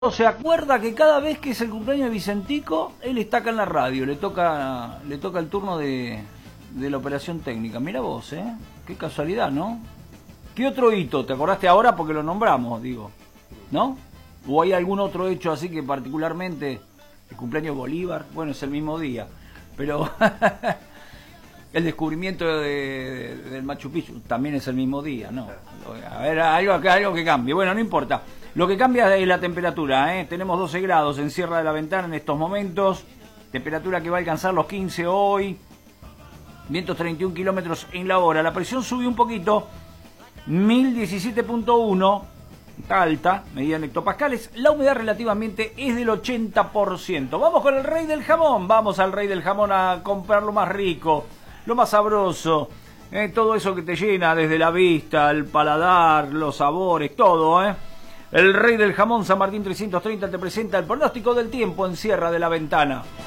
Se acuerda que cada vez que es el cumpleaños de Vicentico, él está acá en la radio, le toca el turno de la operación técnica. Mira vos, qué casualidad, ¿no? ¿Qué otro hito? ¿Te acordaste ahora porque lo nombramos, digo? ¿No? ¿O hay algún otro hecho así que particularmente, el cumpleaños de Bolívar? Bueno, es el mismo día, pero el descubrimiento del Machu Picchu también es el mismo día, ¿no? A ver, algo que cambie. Bueno, no importa. Lo que cambia es la temperatura, Tenemos 12 grados en Sierra de la Ventana en estos momentos. Temperatura que va a alcanzar los 15 hoy. Vientos 31 kilómetros en la hora. La presión subió un poquito. 1017.1. Está alta, medida en hectopascales. La humedad relativamente es del 80%. Vamos con el rey del jamón. Vamos al rey del jamón a comprar lo más rico, lo más sabroso. Todo eso que te llena desde la vista, el paladar, los sabores, todo, El rey del jamón San Martín 330 te presenta el pronóstico del tiempo en Sierra de la Ventana.